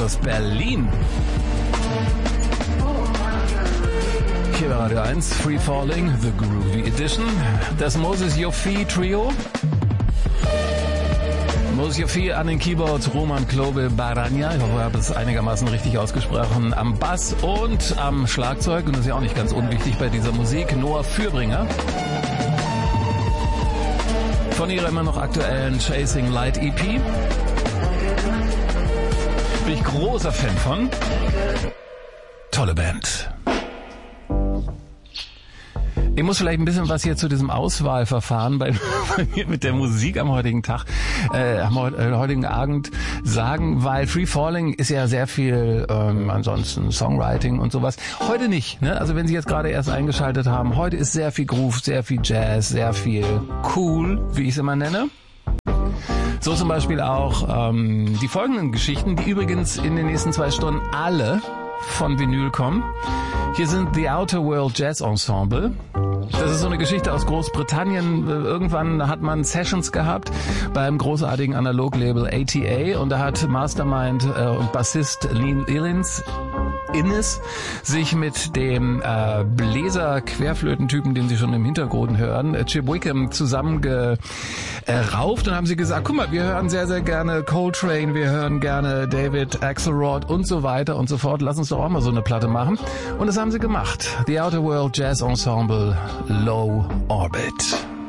aus Berlin. Hier bei Radio 1, Free Falling, The Groovy Edition. Das Moses Yofi Trio. Moses Yofi an den Keyboards, Roman Klobe Baranja, ich hoffe, ich habe es einigermaßen richtig ausgesprochen, am Bass und am Schlagzeug. Und das ist ja auch nicht ganz unwichtig bei dieser Musik, Noah Fürbringer. Von ihrer immer noch aktuellen Chasing Light EP. Bin ich großer Fan von. Tolle Band. Ich muss vielleicht ein bisschen was hier zu diesem Auswahlverfahren bei mir mit der Musik am heutigen Tag, am heutigen Abend sagen, weil Free Falling ist ja sehr viel ansonsten Songwriting und sowas. Heute nicht, ne? Also wenn Sie jetzt gerade erst eingeschaltet haben, heute ist sehr viel Groove, sehr viel Jazz, sehr viel cool, wie ich es immer nenne. So zum Beispiel auch die folgenden Geschichten, die übrigens in den nächsten 2 Stunden alle von Vinyl kommen. Hier sind The Outer World Jazz Ensemble. Das ist so eine Geschichte aus Großbritannien. Irgendwann hat man Sessions gehabt beim großartigen Analog-Label ATA und da hat Mastermind und Bassist Lean Innes sich mit dem Bläser-Querflötentypen, den Sie schon im Hintergrund hören, Chip Wickham, zusammengerauft und haben sie gesagt, guck mal, wir hören sehr, sehr gerne Coltrane, wir hören gerne David Axelrod und so weiter und so fort. Lass uns doch auch mal so eine Platte machen. Und das haben sie gemacht. The Outer World Jazz Ensemble, Low Orbit.